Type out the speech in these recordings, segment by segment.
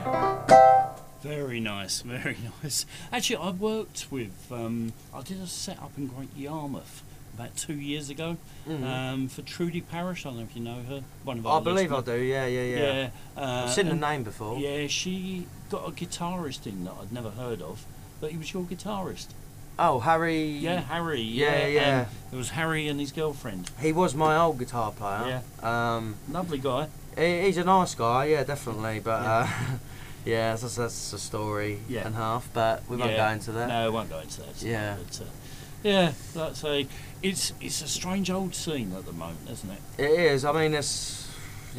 Very nice, very nice. Actually, I worked with, I did a set up in Great Yarmouth about 2 years ago for Trudy Parish. I don't know if you know her. One of our I believe I listeners. do, yeah. I've seen the and name before. Yeah, she got a guitarist in that I'd never heard of, but he was your guitarist. Oh, Harry. Yeah, Harry. Yeah. And it was Harry and his girlfriend. He was my old guitar player. Yeah. Lovely guy. He's a nice guy, yeah, definitely. But Yeah. that's a story Yeah. and a half. But we won't go into that. No, I won't go into that. Yeah. But, yeah, like I say, it's a strange old scene at the moment, isn't it? It is. I mean, it's,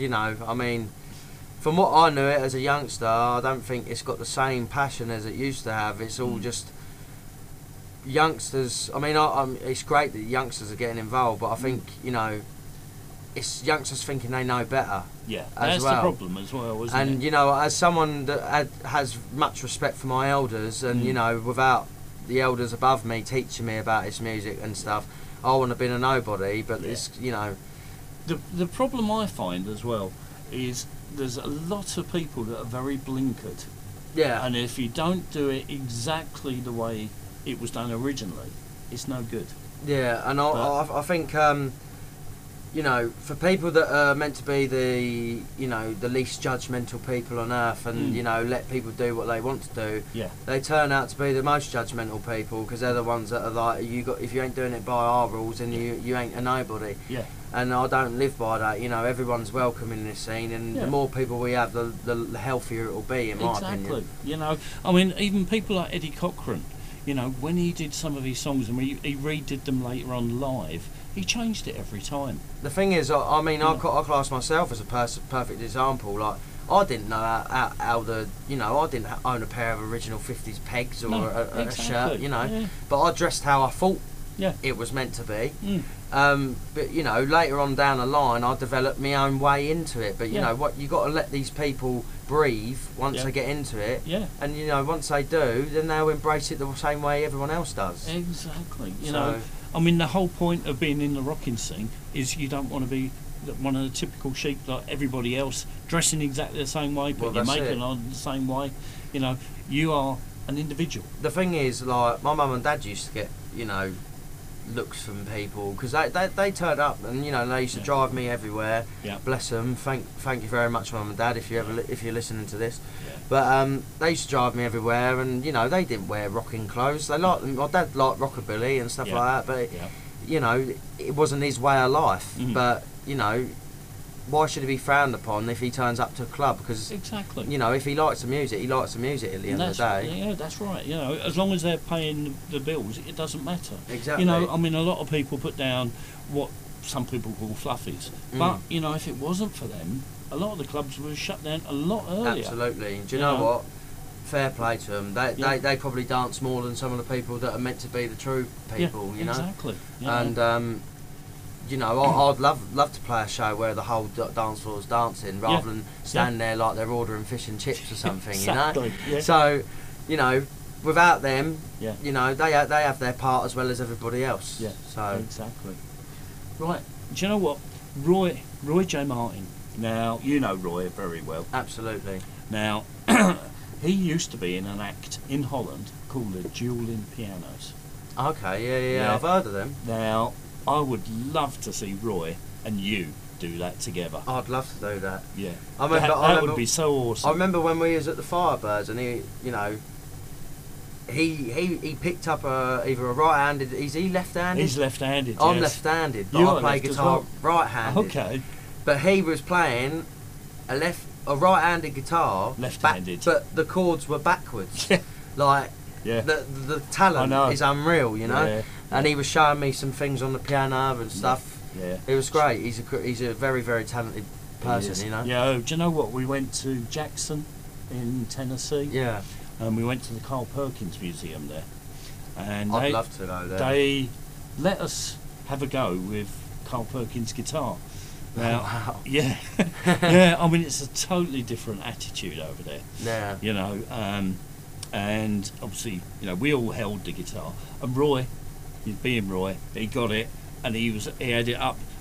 from what I knew it as a youngster, I don't think it's got the same passion as it used to have. It's all just youngsters. I mean, it's great that youngsters are getting involved, but I think it's youngsters thinking they know better. Yeah, as that's well. the problem as well, isn't And it? as someone that has much respect for my elders, and without the elders above me teaching me about this music and stuff, I wouldn't have been a nobody. But it's The problem I find as well is there's a lot of people that are very blinkered. Yeah. And if you don't do it exactly the way it was done originally, it's no good. Yeah, and I think for people that are meant to be the least judgmental people on earth, and let people do what they want to do, they turn out to be the most judgmental people, because they're the ones that are like, if you ain't doing it by our rules, then you ain't a nobody. Yeah. And I don't live by that. Everyone's welcome in this scene, and the more people we have, the healthier it will be, in my opinion. Exactly. I mean, even people like Eddie Cochran, when he did some of his songs and he redid them later on live, he changed it every time. The thing is, I class myself as a perfect example. Like, I didn't know how I didn't own a pair of original 50s pegs or a shirt, but I dressed how I thought it was meant to be. But later on down the line, I developed my own way into it. But you got to let these people breathe once they get into it. Yeah. And once they do, then they'll embrace it the same way everyone else does. Exactly. I mean, the whole point of being in the rocking scene is you don't want to be one of the typical sheep like everybody else, dressing exactly the same way, putting your makeup on the same way. You are an individual. The thing is, like, my mum and dad used to get, looks from people, because they turned up and they used to drive me everywhere. Yeah. Bless them. Thank you very much, mum and dad, if you're listening to this. Yeah. But they used to drive me everywhere, and they didn't wear rocking clothes. My dad liked rockabilly and stuff like that, but it wasn't his way of life. Mm-hmm. But why should he be frowned upon if he turns up to a club? Because exactly, if he likes the music, he likes the music at the end of the day. Yeah, that's right. As long as they're paying the bills, it doesn't matter. Exactly. I mean, a lot of people put down what some people call fluffies, but if it wasn't for them, a lot of the clubs were shut down a lot earlier. Absolutely. Do you know what? Fair play to them. They probably dance more than some of the people that are meant to be the true people. Exactly. And I'd love to play a show where the whole dance floor is dancing, rather than stand there like they're ordering fish and chips or something. Exactly. Yeah. So, without them, they have their part as well as everybody else. Yeah. So exactly. Right. Do you know what, Roy J. Martin? Now you know Roy very well. Absolutely. Now he used to be in an act in Holland called the Dueling Pianos. Okay. Yeah. I've heard of them. Now, I would love to see Roy and you do that together. I'd love to do that. Yeah. I remember, that would be so awesome. I remember when we was at the Firebirds, and he picked up either a right-handed. Is he left-handed? He's left-handed. I'm yes. left-handed, but I play guitar right-handed. Okay. But he was playing a right-handed guitar, left-handed, but the chords were backwards. The talent is unreal, Yeah. And he was showing me some things on the piano and stuff. Yeah. It was great. He's a very, very talented person, Yeah. Do you know what? We went to Jackson in Tennessee. Yeah. And we went to the Carl Perkins Museum there. And I'd love to go there. They let us have a go with Carl Perkins' guitar. Now, wow. Yeah. Yeah, I mean, it's a totally different attitude over there. Yeah. And obviously, we all held the guitar. And Roy, being Roy, he got it, and he had it up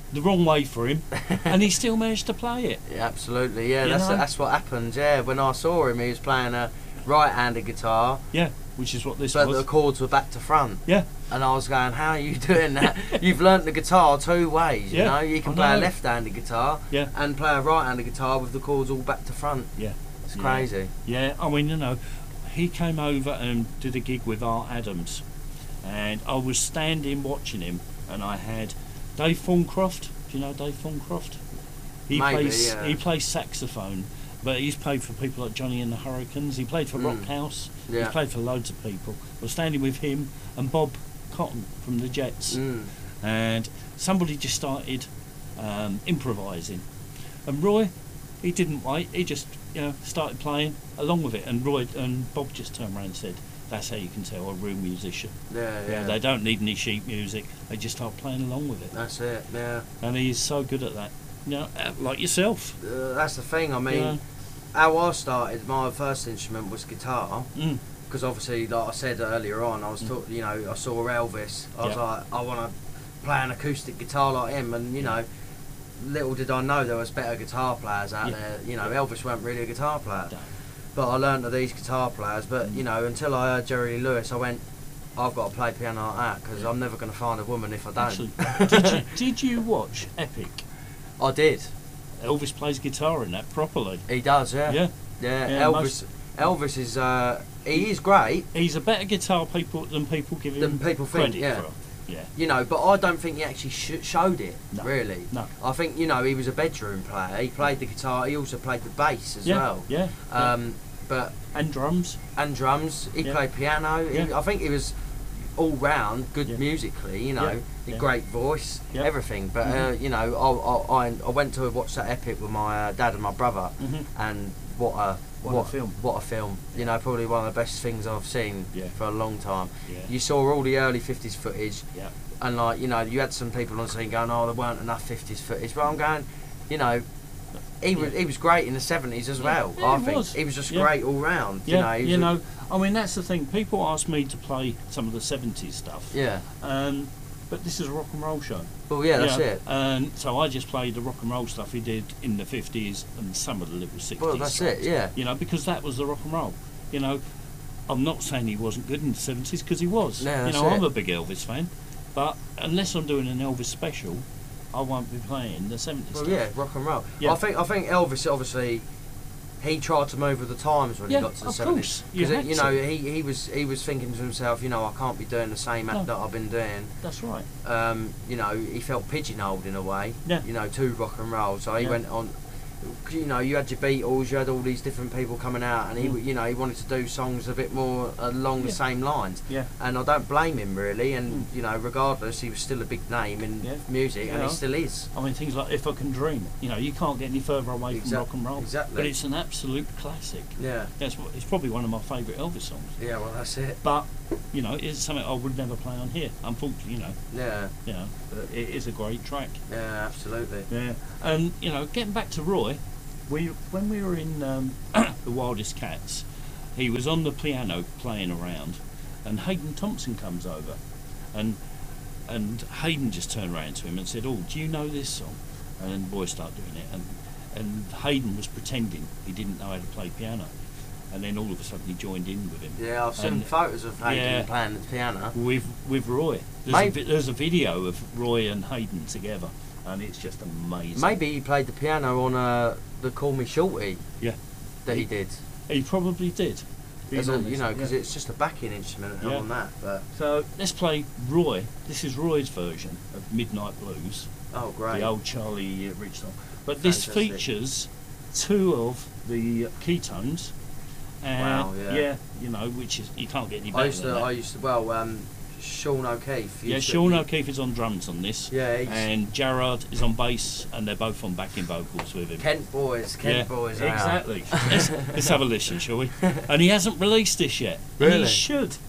the wrong way for him, and he still managed to play it. Yeah, absolutely. Yeah, that's what happened. Yeah, when I saw him, he was playing a right-handed guitar. Yeah, which is what this was. But the chords were back to front. Yeah. And I was going, how are you doing that? You've learnt the guitar two ways, you know? You can play a left-handed guitar and play a right-handed guitar with the chords all back to front. Yeah. It's crazy. Yeah, I mean, you know, he came over and did a gig with Art Adams, and I was standing watching him, and I had Dave Thorncroft. Do you know Dave Thorncroft? He plays saxophone, but he's played for people like Johnny and the Hurricanes. He played for Rockhouse. He played for loads of people. I was standing with him and Bob Cotton from the Jets, and somebody just started improvising, and Roy, he didn't wait. He just started playing along with it, and Roy and Bob just turned around and said, "That's how you can tell a real musician. Yeah, they don't need any sheet music. They just start playing along with it. That's it. Yeah, and he's so good at that. Like yourself. That's the thing. I mean, how I started, my first instrument was guitar. Because obviously, like I said earlier on, I was I saw Elvis. I was like, I want to play an acoustic guitar like him, and little did I know there was better guitar players out there. Elvis weren't really a guitar player, but I learned of these guitar players. But until I heard Jerry Lee Lewis, I went, I've got to play piano like that, because I'm never going to find a woman if I don't. Actually, did you watch Epic? I did. Elvis plays guitar in that properly. He does, yeah. Elvis is he is great. He's a better guitar than people give him credit for. Yeah. But I don't think he actually showed it, really. No. I think, he was a bedroom player. He played the guitar, he also played the bass as well. Yeah. And drums. He played piano. I think he was all round good musically, great voice, everything. But I went to watch that Epic with my dad and my brother, and what a film! Probably one of the best things I've seen for a long time. You saw all the early 50s footage, and you had some people on scene going, "Oh, there weren't enough 50s footage." But I'm going, he was great in the 70s as well. I think he was just great all round. I mean, that's the thing. People ask me to play some of the 70s stuff. Yeah. But this is a rock and roll show. Well, yeah, that's it. And so I just played the rock and roll stuff he did in the 50s and some of the little 60s. Well, that's it, yeah. Because that was the rock and roll. I'm not saying he wasn't good in the 70s, because he was. No, I'm a big Elvis fan. But unless I'm doing an Elvis special, I won't be playing the 70s stuff. Well, yeah, rock and roll. Yeah. I think Elvis, obviously, he tried to move with the times when he got to the 70s. Because he was thinking to himself, I can't be doing the same act that I've been doing. That's right. He felt pigeonholed in a way. Yeah. To rock and roll. So he went on. You had your Beatles, you had all these different people coming out, and he wanted to do songs a bit more along the same lines. Yeah. And I don't blame him really. And regardless, he was still a big name in music, and he still is. I mean, things like "If I Can Dream." You can't get any further away from rock and roll. Exactly. But it's an absolute classic. Yeah. It's probably one of my favourite Elvis songs. Yeah. Well, that's it. But it's something I would never play on here, unfortunately. Yeah. But it is a great track. Yeah, absolutely. Yeah. And getting back to Roy, when we were in the Wildest Cats, he was on the piano playing around, and Hayden Thompson comes over, and Hayden just turned around to him and said, "Oh, do you know this song?" And then the boys start doing it, and Hayden was pretending he didn't know how to play piano. And then all of a sudden he joined in with him. Yeah, I've seen photos of Hayden playing the piano. With Roy. There's a video of Roy and Hayden together, and it's just amazing. Maybe he played the piano on the Call Me Shorty. Yeah. That he did. He probably did. Because it's just a backing instrument on that. But. So let's play Roy. This is Roy's version of Midnight Blues. Oh, great. The old Charlie Rich song. But this features two of the keytones. Wow, yeah. Which is, you can't get any better than that. I used to, Sean O'Keefe. Sean O'Keefe is on drums on this. Yeah. And Gerard is on bass, and they're both on backing vocals with him. Kent boys. Exactly. Let's have a listen, shall we? And he hasn't released this yet. Really? And he should.